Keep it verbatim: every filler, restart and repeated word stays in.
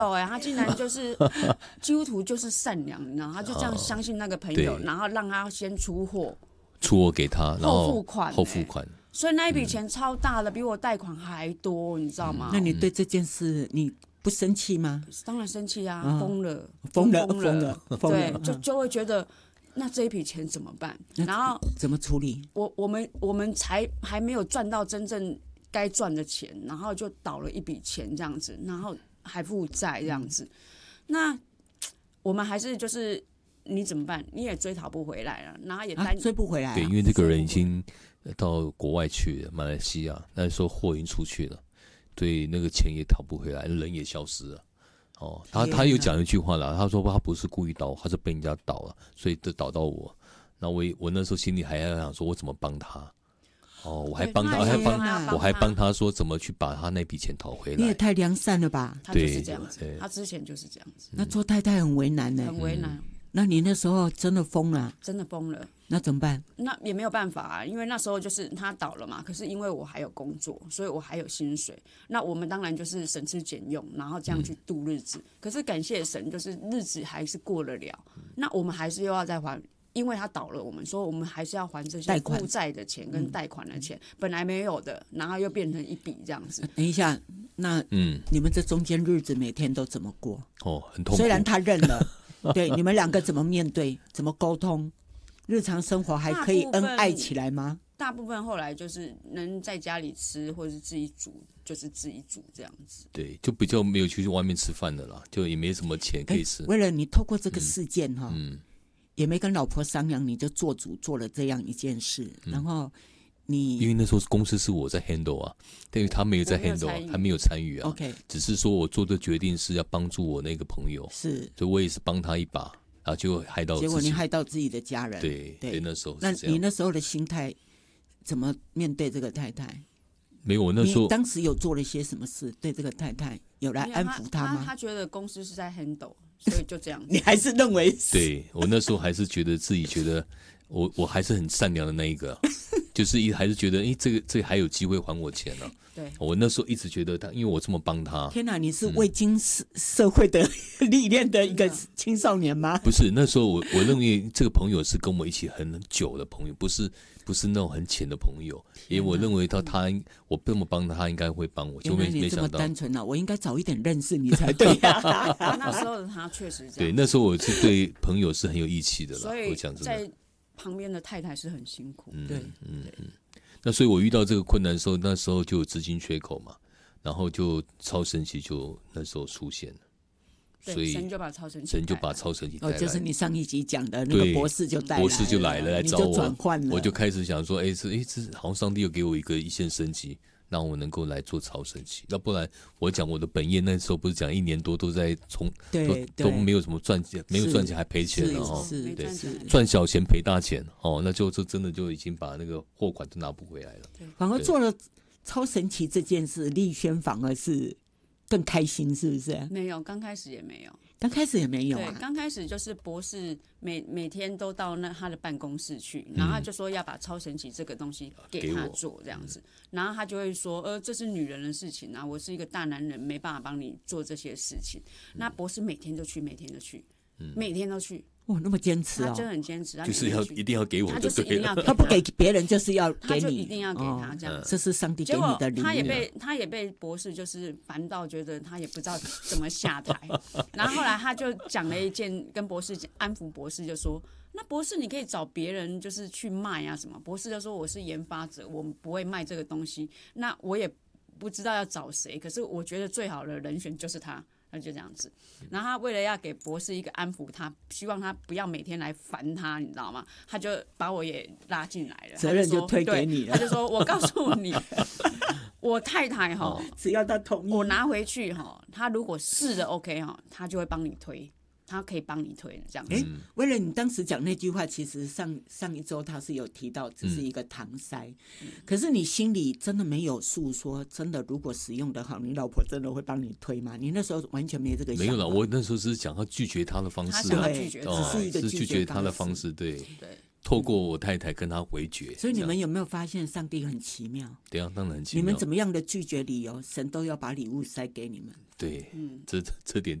哦哎，他竟然就是基督徒就是善良，然后他就这样相信那个朋友，然后让他先出货， 出货给他，然后后付款、欸， 后付款。 所以那一笔钱超大的，比我贷款还多，你知道吗？ 那你对这件事你不生气吗？ 当然生气啊，疯了， 疯了，疯了，疯了， 对，就就会觉得。那这一笔钱怎么办？然后怎么处理？ 我我们我们才还没有赚到真正该赚的钱，然后就倒了一笔钱这样子，然后还负债这样子。那我们还是就是你怎么办？你也追讨不回来了，然后也担、啊、 追不回来、啊。 对，因为这个人已经到国外去了，马来西亚那时候货已经出去了，对，那个钱也讨不回来，人也消失了。哦，他他有讲一句话啦，他说他不是故意倒，他是被人家倒了，所以就倒到我。那我我那时候心里还在想说，我怎么帮他？哦，我还帮他，我还帮，我还帮他说怎么去把他那笔钱讨回来。 你也太良善了吧？ 他就是这样子，他之前就是这样子。 那做太太很为难呢、欸， 很为难。 嗯、那你那时候真的疯了， 真的疯了。 那怎么办？ 那也没有办法啊，因为那时候就是他倒了嘛。可是因为我还有工作，所以我还有薪水。那我们当然就是省吃俭用，然后这样去度日子。嗯、可是感谢神，就是日子还是过得了。那我们还是又要再还，因为他倒了，我们说我们还是要还这些负债的钱跟贷款的钱，嗯、本来没有的，然后又变成一笔这样子。 等一下，那嗯，你们这中间日子每天都怎么过？ 哦，很痛苦。 虽然他认了，对，你们两个怎么面对？怎么沟通？日常生活还可以恩爱起来吗？ 大部分后来就是能在家里吃，或者是自己煮，就是自己煮这样子。 对，就比较没有去外面吃饭的啦，就也没什么钱可以吃。 为了你透过这个事件哈、 嗯嗯， 也没跟老婆商量，你就做主做了这样一件事，嗯、然后你因为那时候公司是我在 handle 啊，但是他没有在 handle， 啊，他没有参与啊。 OK， 只是说我做的决定是要帮助我那个朋友， 是， 所以我也是帮他一把。然后就害到自己， 结果你害到自己的家人。 对 对, 对，那时候是那这样。 你那时候的心态怎么面对这个太太？ 没有，我那时候你当时有做了些什么事？对这个太太有来安抚她吗？ 他, 他, 他觉得公司是在 handle， 所以就这样。 你还是认为是？ 对，我那时候还是觉得自己觉得我我还是很善良的那一个，就是一还是觉得哎，这个这个还有机会还我钱呢、啊。 对， 我那时候一直觉得他，因为我这么帮他。 天哪，你是未经社会的历练的一个青少年吗？ 不是，那时候我我认为这个朋友是跟我一起很久的朋友，不是不是那种很浅的朋友，因为我认为到他我这么帮他，他应该会帮我，就没没想到。 你这么单纯啊，我应该早一点认识你才对呀、 啊。那时候的他确实这样。 对，那时候我是对朋友是很有义气的啦。 所以我讲真的， 在旁边的太太是很辛苦。 嗯、 对， 嗯嗯。那所以我遇到这个困难的时候，那时候就有资金缺口嘛，然后就超神奇就那时候出现了，所以神就把超神奇神就把超神奇带来、 哦，就是你上一集讲的那个博士就带来了， 博士就来了来找我， 你就转换了， 我就开始想说，哎，这哎这好像上帝又给我一个一线生机，让我能够来做超神奇，要不然我讲我的本业那时候不是讲一年多都在从对都都没有什么赚钱，没有赚钱还赔钱了哦， 是对， 是赚小钱赔大钱哦，那就就真的就已经把那个货款都拿不回来了。 反而做了超神奇这件事，丽轩反而是更开心，是不是？ 没有，刚开始也没有。 刚开始也没有啊， 对，刚开始就是博士每每天都到那他的办公室去，然后他就说要把超神奇这个东西给他做这样子，然后他就会说，呃，这是女人的事情啊，我是一个大男人，没办法帮你做这些事情。那博士每天都去，每天都去，每天都去。 哇，那么坚持哦， 他真的很坚持， 就是要一定要给我， 他就是一定要给他不给别人，就是要给你， 他就一定要给他这样、哦。 这是上帝给你的礼物。 他也被他也被博士就是烦到，觉得他也不知道怎么下台。然后后来他就讲了一件，跟博士安抚博士，就说：“那博士你可以找别人，就是去卖啊什么。”博士就说：“我是研发者，我不会卖这个东西。那我也不知道要找谁，可是我觉得最好的人选就是他。”那就这样子，然后他为了要给博士一个安抚他，希望他不要每天来烦他，你知道吗？他就把我也拉进来了， 责任就推给你了。 他就说：“我告诉你，我太太哈， 只要他同意， 我拿回去哈，他如果试了 OK 哈，他就会帮你推。”他可以帮你推这样子。 嗯、为了你当时讲那句话，其实上上一周他是有提到，只是一个搪塞、嗯，可是你心里真的没有数说，真的如果使用的好，你老婆真的会帮你推吗？你那时候完全没这个想法。 没有了，我那时候只是讲他拒绝他的方式， 对， 拒绝只是一个拒绝他的方式，对。 对， 透过我太太跟他回绝。 所以你们有没有发现上帝很奇妙？ 对啊，当然很奇妙。 你们怎么样的拒绝理由，神都要把礼物塞给你们。 对，嗯，这这点